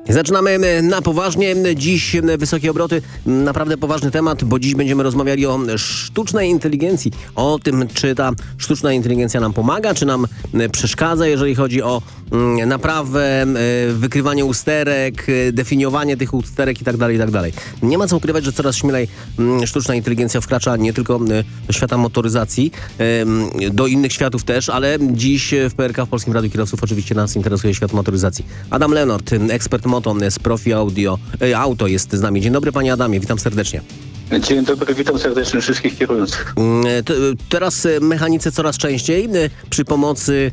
Zaczynamy na poważnie. Dziś wysokie obroty, naprawdę poważny temat, bo dziś będziemy rozmawiali o sztucznej inteligencji. O tym, czy ta sztuczna inteligencja nam pomaga, czy nam przeszkadza, jeżeli chodzi o naprawę, wykrywanie usterek, definiowanie tych usterek itd., itd. Nie ma co ukrywać, że coraz śmielej sztuczna inteligencja wkracza nie tylko do świata motoryzacji, do innych światów też, ale dziś w PRK, w Polskim Radiu Kierowców, oczywiście nas interesuje świat motoryzacji. Adam Lenort, ekspert moto z Profi Auto jest z nami. Dzień dobry, panie Adamie, witam serdecznie. Dzień dobry, witam serdecznie wszystkich kierujących. Teraz mechanicy coraz częściej przy pomocy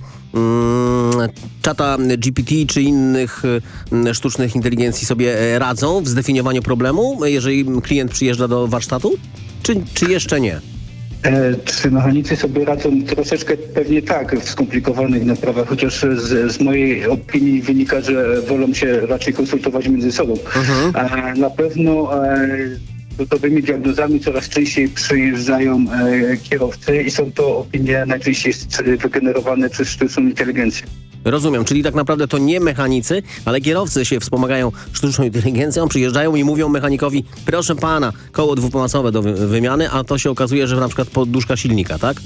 czata GPT czy innych sztucznych inteligencji sobie radzą w zdefiniowaniu problemu, jeżeli klient przyjeżdża do warsztatu, czy jeszcze nie? Czy mechanicy sobie radzą? Troszeczkę pewnie tak w skomplikowanych naprawach, chociaż z mojej opinii wynika, że wolą się raczej konsultować między sobą. Na pewno gotowymi diagnozami coraz częściej przyjeżdżają kierowcy i są to opinie najczęściej wygenerowane przez sztuczną inteligencję. Rozumiem, czyli tak naprawdę to nie mechanicy, ale kierowcy się wspomagają sztuczną inteligencją, przyjeżdżają i mówią mechanikowi: proszę pana, koło dwupomasowe do wymiany, a to się okazuje, że na przykład poduszka silnika, tak?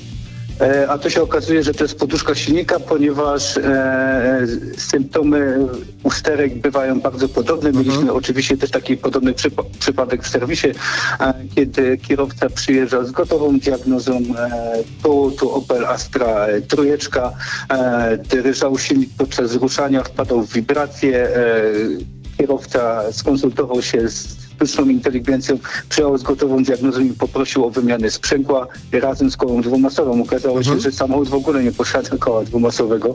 A to się okazuje, że to jest poduszka silnika, ponieważ symptomy usterek bywają bardzo podobne. Mieliśmy oczywiście też taki podobny przypadek w serwisie, kiedy kierowca przyjeżdża z gotową diagnozą. To Opel Astra trójeczka, drżał silnik podczas ruszania, wpadał w wibrację. Kierowca skonsultował się z sztuczną inteligencją, przyjął z gotową diagnozą i poprosił o wymianę sprzęgła razem z kołem dwumasowym. Okazało się, że samochód w ogóle nie posiada koła dwumasowego,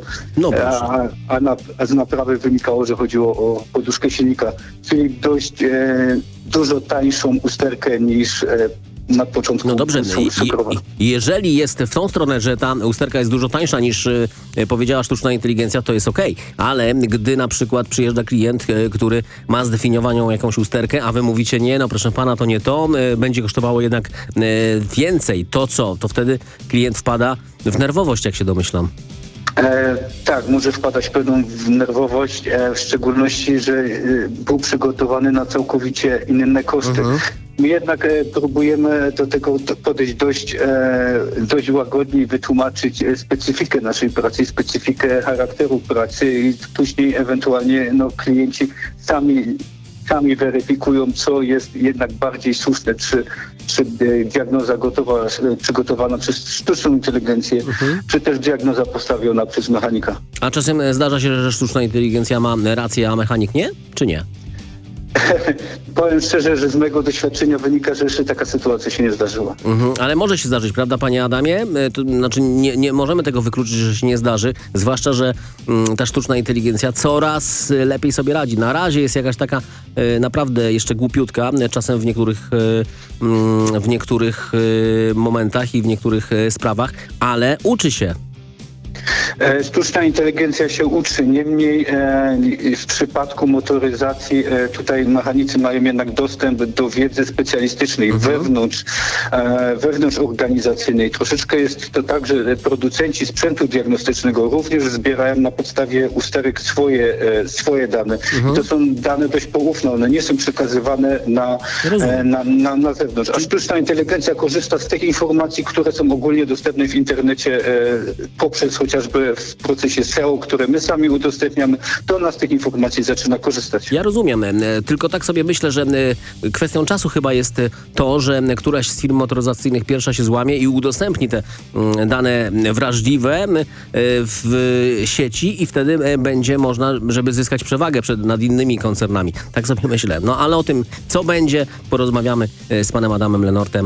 a z naprawy wynikało, że chodziło o poduszkę silnika, czyli dość dużo tańszą usterkę niż na początku. No dobrze, jeżeli jest w tą stronę, że ta usterka jest dużo tańsza niż powiedziała sztuczna inteligencja, to jest okej. Ale gdy na przykład przyjeżdża klient, który ma zdefiniowaną jakąś usterkę, a wy mówicie: nie, no proszę pana, to nie to, będzie kosztowało jednak więcej, to co? To wtedy klient wpada w nerwowość, jak się domyślam. Tak, może wpadać pewną w nerwowość, w szczególności, że był przygotowany na całkowicie inne koszty. My jednak próbujemy do tego podejść dość łagodnie i wytłumaczyć specyfikę naszej pracy, specyfikę charakteru pracy i później ewentualnie klienci sami weryfikują, co jest jednak bardziej słuszne, czy diagnoza przygotowana przez sztuczną inteligencję, czy też diagnoza postawiona przez mechanika. A czasem zdarza się, że sztuczna inteligencja ma rację, a mechanik nie? Czy nie? Powiem szczerze, że z mojego doświadczenia wynika, że jeszcze taka sytuacja się nie zdarzyła. Ale może się zdarzyć, prawda, panie Adamie? To znaczy nie możemy tego wykluczyć, że się nie zdarzy, zwłaszcza, że ta sztuczna inteligencja coraz lepiej sobie radzi. Na razie jest jakaś taka naprawdę jeszcze głupiutka, czasem w niektórych momentach i w niektórych sprawach, ale uczy się. Sztuczna inteligencja się uczy, niemniej w przypadku motoryzacji tutaj mechanicy mają jednak dostęp do wiedzy specjalistycznej wewnątrz organizacyjnej. Troszeczkę jest to tak, że producenci sprzętu diagnostycznego również zbierają na podstawie usterek swoje dane. I to są dane dość poufne, one nie są przekazywane na zewnątrz. A sztuczna inteligencja korzysta z tych informacji, które są ogólnie dostępne w internecie poprzez chociażby w procesie SEO, które my sami udostępniamy, to ona z tych informacji zaczyna korzystać. Ja rozumiem, tylko tak sobie myślę, że kwestią czasu chyba jest to, że któraś z firm motoryzacyjnych pierwsza się złamie i udostępni te dane wrażliwe w sieci i wtedy będzie można, żeby zyskać przewagę nad innymi koncernami. Tak sobie myślę. No ale o tym, co będzie, porozmawiamy z panem Adamem Lenortem.